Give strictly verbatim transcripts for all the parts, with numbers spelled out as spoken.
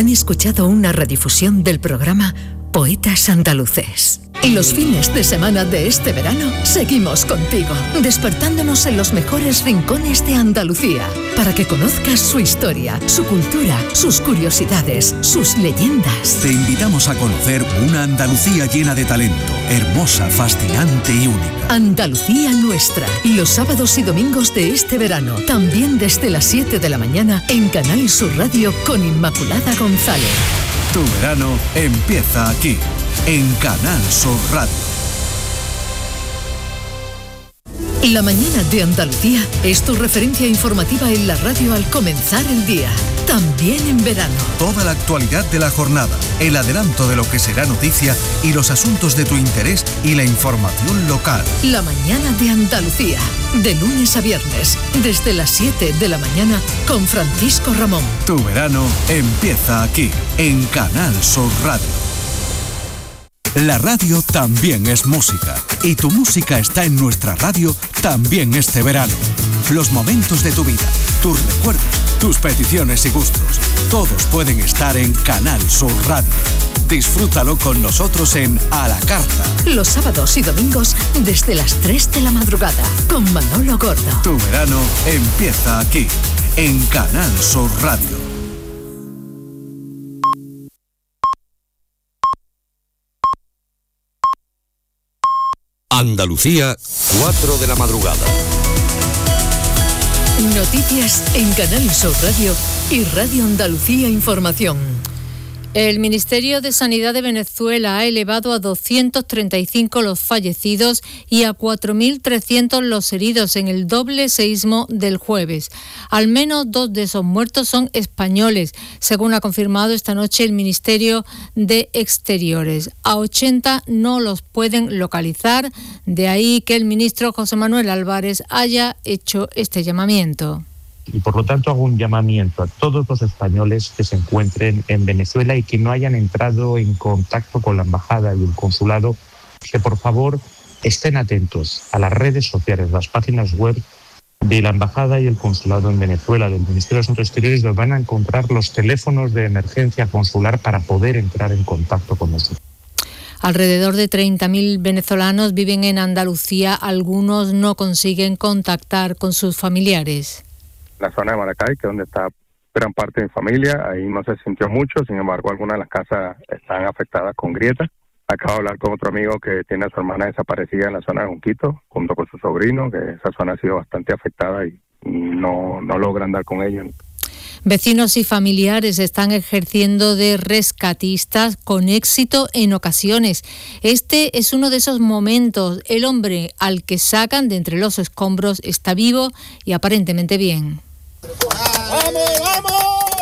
Han escuchado una redifusión del programa Poetas Andaluces. Y los fines de semana de este verano seguimos contigo, despertándonos en los mejores rincones de Andalucía, para que conozcas su historia, su cultura, sus curiosidades, sus leyendas. Te invitamos a conocer una Andalucía llena de talento, hermosa, fascinante y única. Andalucía Nuestra, los sábados y domingos de este verano, también desde las siete de la mañana en Canal Sur Radio con Inmaculada González. Tu verano empieza aquí, en Canal Sur Radio. La mañana de Andalucía es tu referencia informativa en la radio al comenzar el día, también en verano. Toda la actualidad de la jornada, el adelanto de lo que será noticia y los asuntos de tu interés y la información local. La mañana de Andalucía, de lunes a viernes, desde las siete de la mañana con Francisco Ramón. Tu verano empieza aquí, en Canal Sur Radio. La radio también es música, y tu música está en nuestra radio también este verano. Los momentos de tu vida, tus recuerdos, tus peticiones y gustos, todos pueden estar en Canal Sur Radio. Disfrútalo con nosotros en A la Carta. Los sábados y domingos desde las tres de la madrugada con Manolo Gordo. Tu verano empieza aquí, en Canal Sur Radio. Andalucía, cuatro de la madrugada. Noticias en Canal Sur Radio y Radio Andalucía Información. El Ministerio de Sanidad de Venezuela ha elevado a doscientos treinta y cinco los fallecidos y a cuatro mil trescientos los heridos en el doble seísmo del jueves. Al menos dos de esos muertos son españoles, según ha confirmado esta noche el Ministerio de Exteriores. A ochenta no los pueden localizar, de ahí que el ministro José Manuel Álvarez haya hecho este llamamiento. Y por lo tanto hago un llamamiento a todos los españoles que se encuentren en Venezuela y que no hayan entrado en contacto con la embajada y el consulado, que por favor estén atentos a las redes sociales, las páginas web de la embajada y el consulado en Venezuela, del Ministerio de Asuntos Exteriores, donde van a encontrar los teléfonos de emergencia consular para poder entrar en contacto con nosotros. Alrededor de treinta mil venezolanos viven en Andalucía, algunos no consiguen contactar con sus familiares. La zona de Maracay, que es donde está gran parte de mi familia, ahí no se sintió mucho, sin embargo algunas de las casas están afectadas con grietas. Acabo de hablar con otro amigo que tiene a su hermana desaparecida en la zona de Junquito, junto con su sobrino, que esa zona ha sido bastante afectada y no, no logran dar con ellos. Vecinos y familiares están ejerciendo de rescatistas con éxito en ocasiones. Este es uno de esos momentos. El hombre al que sacan de entre los escombros está vivo y aparentemente bien. ¡Vamos, vamos!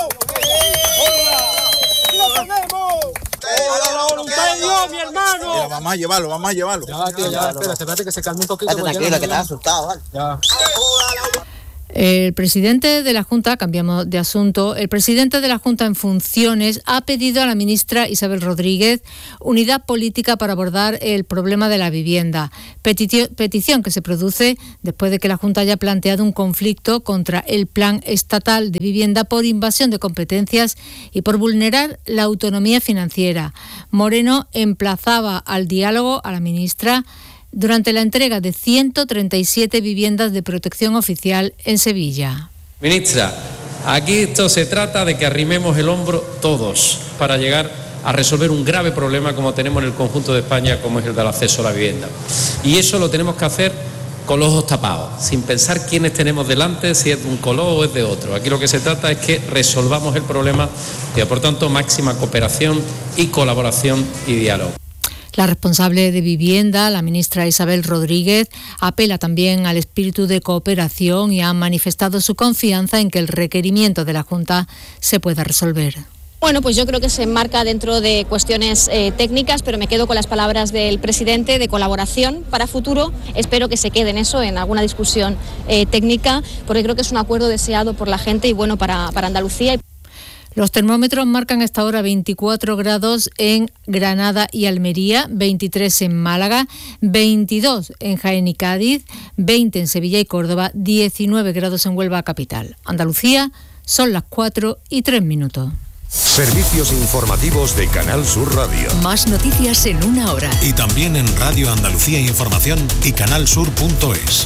¡Lo tenemos! ¡A la voluntad de Dios, mi hermano! Mira, vamos a llevarlo, vamos a llevarlo. Ya, tío, ya, espérate, espérate que se calme un poquito. Espérate, tranquilo, que estás asustado, ¿vale? Ya. El presidente de la Junta, cambiamos de asunto, el presidente de la Junta en funciones ha pedido a la ministra Isabel Rodríguez unidad política para abordar el problema de la vivienda. Petición, petición que se produce después de que la Junta haya planteado un conflicto contra el Plan Estatal de Vivienda por invasión de competencias y por vulnerar la autonomía financiera. Moreno emplazaba al diálogo a la ministra durante la entrega de ciento treinta y siete viviendas de protección oficial en Sevilla. Ministra, aquí esto se trata de que arrimemos el hombro todos para llegar a resolver un grave problema como tenemos en el conjunto de España, como es el del acceso a la vivienda. Y eso lo tenemos que hacer con los ojos tapados, sin pensar quiénes tenemos delante, si es de un color o es de otro. Aquí lo que se trata es que resolvamos el problema y, por tanto, máxima cooperación y colaboración y diálogo. La responsable de vivienda, la ministra Isabel Rodríguez, apela también al espíritu de cooperación y ha manifestado su confianza en que el requerimiento de la Junta se pueda resolver. Bueno, pues yo creo que se enmarca dentro de cuestiones eh, técnicas, pero me quedo con las palabras del presidente de colaboración para futuro. Espero que se quede en eso, en alguna discusión eh, técnica, porque creo que es un acuerdo deseado por la gente y bueno para, para Andalucía. Los termómetros marcan hasta ahora veinticuatro grados en Granada y Almería, veintitrés en Málaga, veintidós en Jaén y Cádiz, veinte en Sevilla y Córdoba, diecinueve grados en Huelva capital. Andalucía, son las cuatro y tres minutos. Servicios informativos de Canal Sur Radio. Más noticias en una hora. Y también en Radio Andalucía Información y canalsur punto es.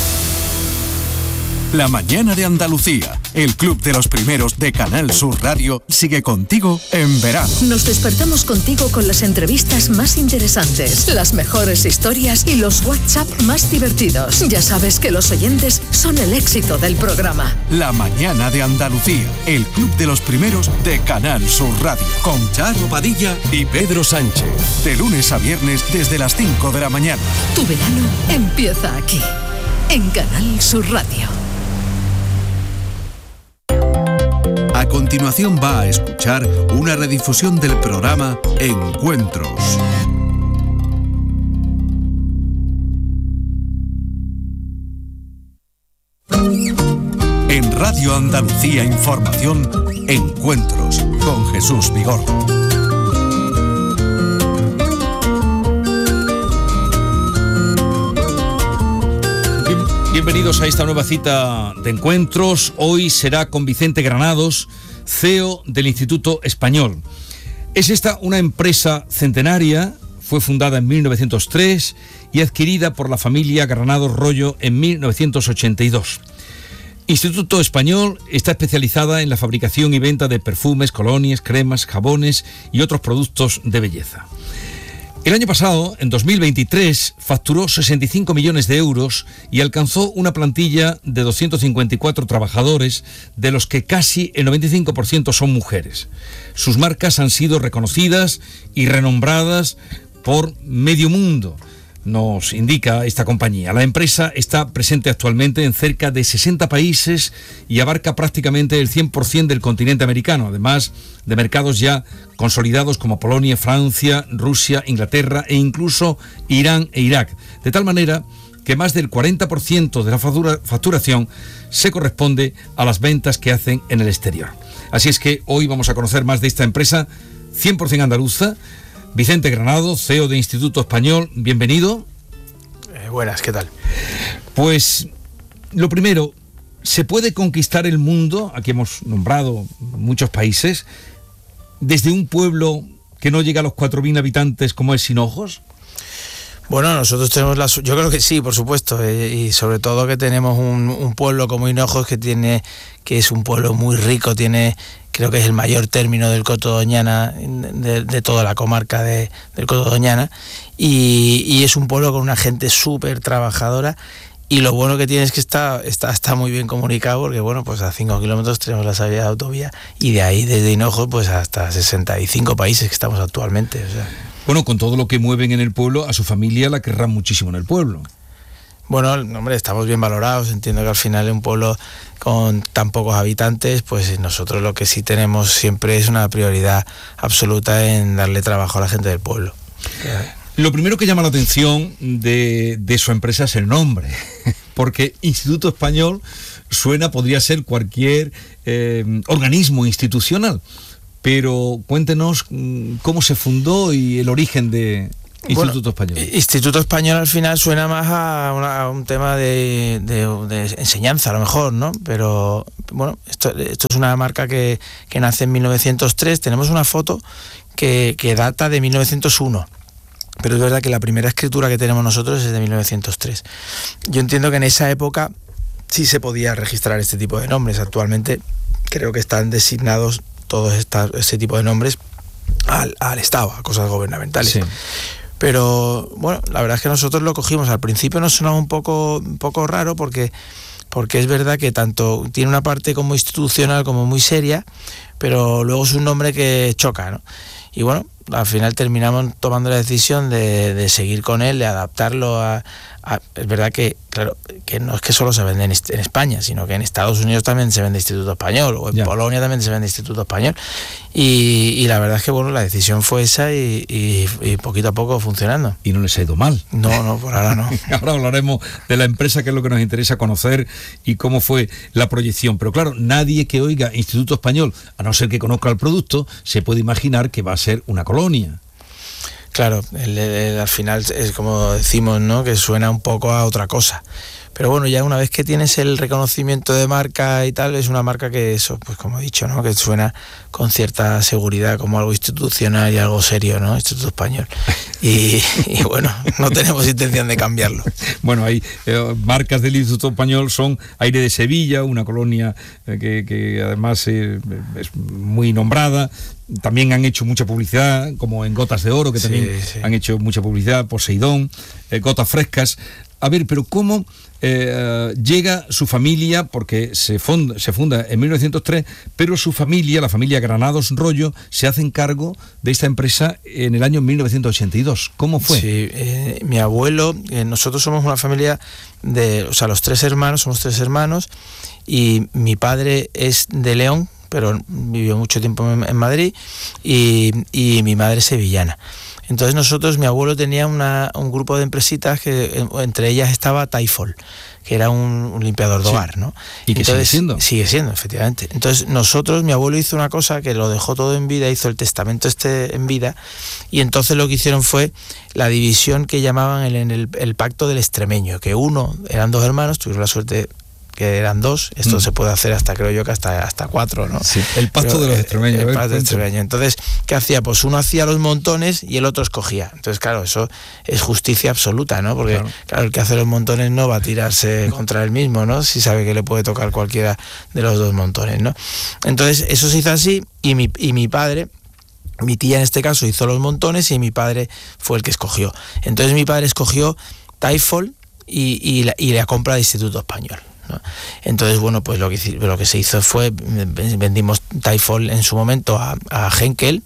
La mañana de Andalucía, el club de los primeros de Canal Sur Radio, sigue contigo en verano. Nos despertamos contigo con las entrevistas más interesantes, las mejores historias y los WhatsApp más divertidos. Ya sabes que los oyentes son el éxito del programa. La mañana de Andalucía, el club de los primeros de Canal Sur Radio, con Charo Padilla y Pedro Sánchez. De lunes a viernes desde las cinco de la mañana. Tu verano empieza aquí, en Canal Sur Radio. A continuación va a escuchar una redifusión del programa Encuentros. En Radio Andalucía Información, Encuentros con Jesús Vigorra. Bienvenidos a esta nueva cita de Encuentros. Hoy será con Vicente Granados, C E O del Instituto Español. Es esta una empresa centenaria, fue fundada en mil novecientos tres y adquirida por la familia Granados Rollo en mil novecientos ochenta y dos. Instituto Español está especializada en la fabricación y venta de perfumes, colonias, cremas, jabones y otros productos de belleza. El año pasado, en dos mil veintitrés, facturó sesenta y cinco millones de euros y alcanzó una plantilla de doscientos cincuenta y cuatro trabajadores, de los que casi el noventa y cinco por ciento son mujeres. Sus marcas han sido reconocidas y renombradas por medio mundo, nos indica esta compañía. La empresa está presente actualmente en cerca de sesenta países y abarca prácticamente el cien por ciento del continente americano, además de mercados ya consolidados como Polonia, Francia, Rusia, Inglaterra e incluso Irán e Irak. De tal manera que más del cuarenta por ciento de la factura, facturación se corresponde a las ventas que hacen en el exterior. Así es que hoy vamos a conocer más de esta empresa cien por ciento andaluza. Vicente Granado, C E O de Instituto Español, bienvenido. Eh, buenas, ¿qué tal? Pues lo primero, ¿se puede conquistar el mundo? Aquí hemos nombrado muchos países, desde un pueblo que no llega a los cuatro mil habitantes como es Hinojos. Bueno, nosotros tenemos la... Yo creo que sí, por supuesto, eh, y sobre todo que tenemos un, un pueblo como Hinojos que tiene, que es un pueblo muy rico, tiene, creo que es el mayor término del Coto Doñana, de, de toda la comarca de, del Coto Doñana, y, y es un pueblo con una gente súper trabajadora, y lo bueno que tiene es que está, está, está muy bien comunicado, porque bueno, pues a cinco kilómetros tenemos la salida de autovía, y de ahí desde Hinojos pues hasta sesenta y cinco países que estamos actualmente, o sea... Bueno, con todo lo que mueven en el pueblo, a su familia la querrán muchísimo en el pueblo. Bueno, hombre, estamos bien valorados. Entiendo que al final en un pueblo con tan pocos habitantes, pues nosotros lo que sí tenemos siempre es una prioridad absoluta en darle trabajo a la gente del pueblo. Lo primero que llama la atención de, de su empresa es el nombre, porque Instituto Español suena, podría ser cualquier eh, organismo institucional. Pero cuéntenos cómo se fundó y el origen de Instituto bueno, Español. Instituto Español al final suena más a, una, a un tema de, de, de enseñanza, a lo mejor, ¿no? Pero bueno, esto, esto es una marca que, que nace en mil novecientos tres. Tenemos una foto que, que data de mil novecientos uno. Pero es verdad que la primera escritura que tenemos nosotros es de mil novecientos tres. Yo entiendo que en esa época sí se podía registrar este tipo de nombres. Actualmente creo que están designados todos esta, este tipo de nombres al, al Estado, a cosas gubernamentales. Sí. Pero bueno, la verdad es que nosotros lo cogimos. Al principio nos sonaba un poco, un poco raro porque, porque es verdad que tanto tiene una parte como institucional como muy seria, pero luego es un nombre que choca, ¿no? Y bueno, al final terminamos tomando la decisión de, de seguir con él, de adaptarlo a, a... Es verdad que, claro, que no es que solo se vende en, en España, sino que en Estados Unidos también se vende Instituto Español, o en ya. Polonia también se vende Instituto Español. Y, y la verdad es que, bueno, la decisión fue esa y, y, y poquito a poco funcionando. Y no les ha ido mal. No, no, por ahora no. Ahora hablaremos de la empresa, que es lo que nos interesa conocer y cómo fue la proyección. Pero claro, nadie que oiga Instituto Español, a no ser que conozca el producto, se puede imaginar que va a ser una colonia. Claro, el, el, al final es como decimos, ¿no? Que suena un poco a otra cosa. pero bueno, ya una vez que tienes el reconocimiento de marca y tal, es una marca que eso, pues como he dicho, ¿no? Que suena con cierta seguridad como algo institucional y algo serio, ¿no? Instituto Español. Y, y bueno, no tenemos intención de cambiarlo. Bueno, hay eh, marcas del Instituto Español, son Aire de Sevilla, una colonia eh, que, que además eh, es muy nombrada. También han hecho mucha publicidad, como en Gotas de Oro, que también sí, sí. han hecho mucha publicidad, Poseidón, eh, Gotas Frescas. A ver, pero ¿cómo eh, llega su familia? Porque se funda, se funda en mil novecientos tres, pero su familia, la familia Granados Rollo, se hacen cargo de esta empresa en el año mil novecientos ochenta y dos. ¿Cómo fue? Sí, eh, mi abuelo, eh, nosotros somos una familia de, o sea, los tres hermanos, somos tres hermanos, y mi padre es de León, pero vivió mucho tiempo en, en Madrid, y, y mi madre es sevillana. Entonces nosotros, mi abuelo tenía una, un grupo de empresitas que entre ellas estaba Taifol, que era un, un limpiador de hogar, ¿no? ¿Y que Entonces, sigue siendo? Sigue siendo, efectivamente. Entonces nosotros, mi abuelo hizo una cosa que lo dejó todo en vida, hizo el testamento este en vida, y entonces lo que hicieron fue la división que llamaban el, en el, el pacto del extremeño, que uno, eran dos hermanos, tuvieron la suerte que eran dos, esto mm. se puede hacer hasta, creo yo, que hasta, hasta cuatro, ¿no? Sí, el pacto Pero, de los extremeños. El, el pacto de extremeños. Entonces, ¿qué hacía? Pues uno hacía los montones y el otro escogía. Entonces, claro, eso es justicia absoluta, ¿no? Porque, claro, claro el que hace los montones no va a tirarse contra él mismo, ¿no? Si sabe que le puede tocar cualquiera de los dos montones, ¿no? Entonces, eso se hizo así, y mi, y mi padre... Mi tía en este caso hizo los montones y mi padre fue el que escogió. Entonces mi padre escogió Taifol y, y, la, y la compra de Instituto Español, ¿no? Entonces, bueno, pues lo que, lo que se hizo fue, vendimos Taifol en su momento a, a Henkel,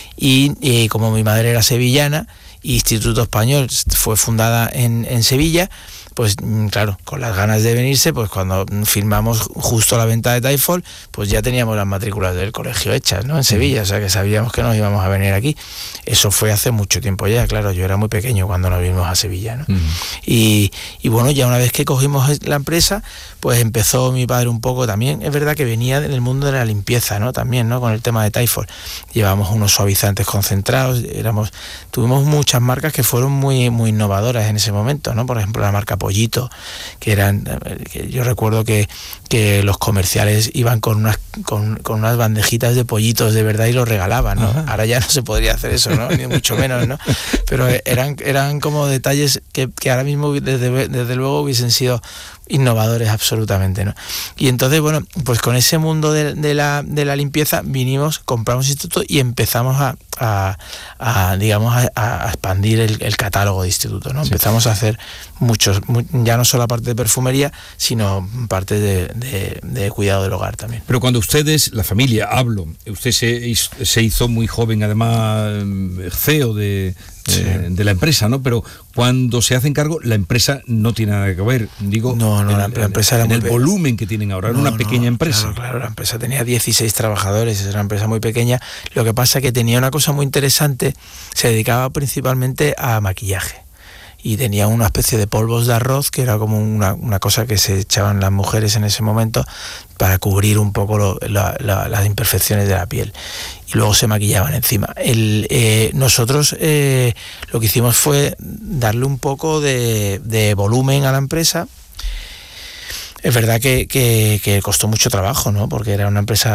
y, y como mi madre era sevillana, Instituto Español fue fundada en, en Sevilla, pues claro, con las ganas de venirse, pues cuando firmamos justo la venta de Taifol, pues ya teníamos las matrículas del colegio hechas, ¿no? En Sevilla, o sea que sabíamos que nos íbamos a venir aquí. Eso fue hace mucho tiempo ya, claro, yo era muy pequeño cuando nos vinimos a Sevilla, ¿no? Uh-huh. y, y bueno, ya una vez que cogimos la empresa, pues empezó mi padre un poco también, es verdad que venía del mundo de la limpieza, ¿no? También, ¿no? Con el tema de Taifol. Llevábamos unos suavizantes concentrados, éramos, tuvimos muchas marcas que fueron muy, muy innovadoras en ese momento, ¿no? Por ejemplo, la marca Pollito, que eran, que yo recuerdo que, que los comerciales iban con unas con, con unas bandejitas de pollitos de verdad y los regalaban, ¿no? Ajá. Ahora ya no se podría hacer eso, ¿no? Ni mucho menos, ¿no? Pero eran, eran como detalles que, que ahora mismo desde, desde luego hubiesen sido innovadores absolutamente, ¿no? Y entonces, bueno, pues con ese mundo de, de, la, de la limpieza vinimos, compramos instituto y empezamos a, a, a digamos, a, a expandir el, el catálogo de instituto, ¿no? Sí. Empezamos a hacer muchos, muy, ya no solo la parte de perfumería, sino parte de, de, de cuidado del hogar también. Pero cuando ustedes, la familia, hablo, usted se, se hizo muy joven, además C E O de... Sí. de la empresa, ¿no? Pero cuando se hacen cargo, la empresa no tiene nada que ver, digo, no, no, en, la, la empresa era en muy el pe- volumen que tienen ahora, era no, una pequeña no, empresa. Claro, claro, la empresa tenía dieciséis trabajadores, era una empresa muy pequeña. Lo que pasa es que tenía una cosa muy interesante, se dedicaba principalmente a maquillaje. Y tenía una especie de polvos de arroz, que era como una, una cosa que se echaban las mujeres en ese momento para cubrir un poco lo, la, la, las imperfecciones de la piel. Y luego se maquillaban encima. El, eh, nosotros eh, lo que hicimos fue darle un poco de, de volumen a la empresa. Es verdad que, que, que costó mucho trabajo, ¿no? Porque era una empresa